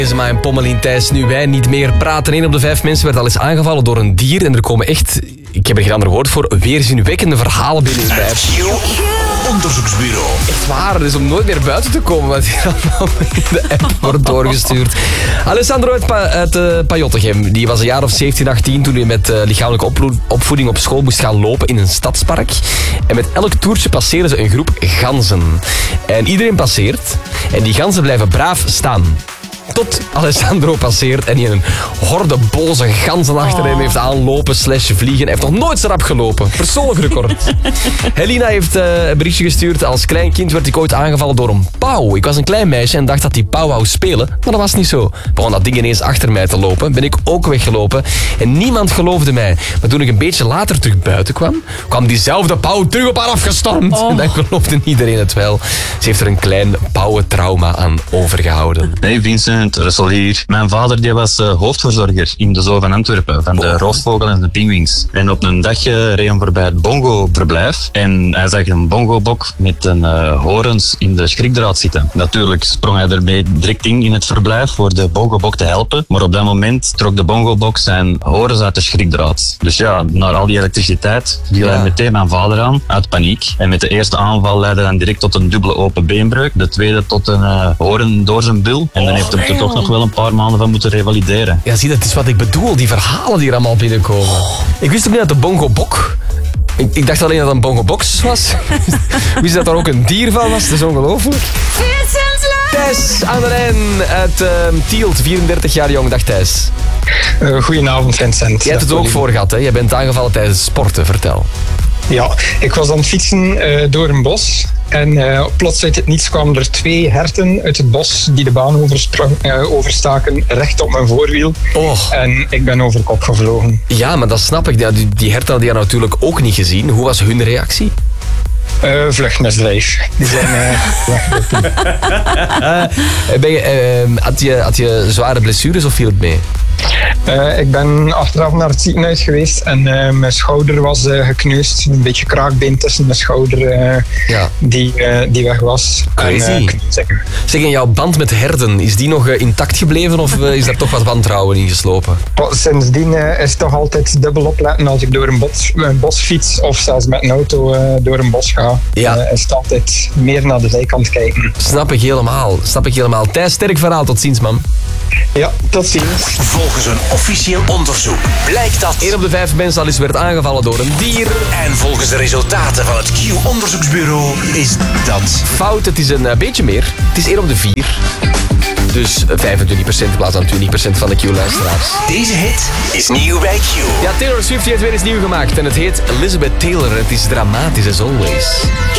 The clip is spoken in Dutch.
Zema en Pommelien Thijs, nu wij niet meer praten. 1 op de 5 mensen werd al eens aangevallen door een dier. En er komen echt, ik heb er geen ander woord voor, weerzinwekkende verhalen binnen. Onderzoeksbureau. Echt waar, het is om nooit meer buiten te komen wat hier allemaal in de app wordt doorgestuurd. Alessandro uit Pajottegem, die was een jaar of 17, 18 toen hij met lichamelijke opvoeding op school moest gaan lopen in een stadspark. En met elk toertje passeren ze een groep ganzen. En iedereen passeert en die ganzen blijven braaf staan. Tot Alessandro passeert en hij een horde boze ganzen achter hem heeft aanlopen / vliegen. Hij heeft nog nooit zo rap gelopen. Persoonlijk record. Helena heeft een berichtje gestuurd. Als klein kind werd ik ooit aangevallen door een pauw. Ik was een klein meisje en dacht dat die pauw wou spelen. Maar dat was niet zo. Begon dat ding ineens achter mij te lopen. Ben ik ook weggelopen. En niemand geloofde mij. Maar toen ik een beetje later terug buiten kwam, kwam diezelfde pauw terug op haar afgestormd. En dan geloofde iedereen het wel. Ze heeft er een klein pauwentrauma aan overgehouden. Hey Vincent, Russell hier. Mijn vader die was hoofdverzorger in de zoo van Antwerpen, van de roofvogel en de pinguïns. En op een dag reed hij voorbij het bongo-verblijf en hij zag een bongobok met een horens in de schrikdraad zitten. Natuurlijk sprong hij ermee direct in het verblijf voor de bongobok te helpen, maar op dat moment trok de bongobok zijn horens uit de schrikdraad. Dus ja, na al die elektriciteit viel hij meteen mijn vader aan, uit paniek. En met de eerste aanval leidde dan direct tot een dubbele open beenbreuk, de tweede tot een horen door zijn bil. En dan heeft hij er toch nog wel een paar maanden van moeten revalideren. Ja, zie, dat is wat ik bedoel. Die verhalen die er allemaal binnenkomen. Ik wist ook niet dat de bongobok... Ik dacht alleen dat het een bongobox was. Ik wist dat er ook een dier van was. Dat is ongelooflijk. Thijs aan de lijn uit Tielt, 34 jaar jong. Dag Thijs. Goedenavond Vincent. Jij hebt het ook voor gehad, hè? Jij bent aangevallen tijdens sporten. Vertel. Ja, ik was aan het fietsen door een bos. En plots uit het niets kwamen er 2 herten uit het bos die de baan overstaken, recht op mijn voorwiel. Oh. En ik ben over kop gevlogen. Ja, maar dat snap ik. Ja, die herten hadden je natuurlijk ook niet gezien. Hoe was hun reactie? Vluchtmisdrijf. Die zijn weggelopen. Had je zware blessures of viel het mee? Ik ben achteraf naar het ziekenhuis geweest en mijn schouder was gekneusd. Een beetje kraakbeen tussen mijn schouder die weg was. Crazy. Zeg, en jouw band met herten, is die nog intact gebleven of is daar toch wat wantrouwen in geslopen? Sindsdien is het toch altijd dubbel opletten als ik door een bos fiets of zelfs met een auto door een bos ga. Is het altijd meer naar de zijkant kijken. Snap ik helemaal. Thijs, sterk verhaal. Tot ziens, man. Ja, tot ziens. Volgens een officieel onderzoek blijkt dat 1 op de 5 mensen al eens werd aangevallen door een dier. En volgens de resultaten van het Q-onderzoeksbureau is dat fout. Het is een beetje meer. Het is 1 op de 4. Dus 25% in plaats van 20% van de Q-luisteraars. Deze hit is nieuw bij Q. Ja, Taylor Swift heeft weer eens nieuw gemaakt. En het heet Elizabeth Taylor. Het is dramatisch as always.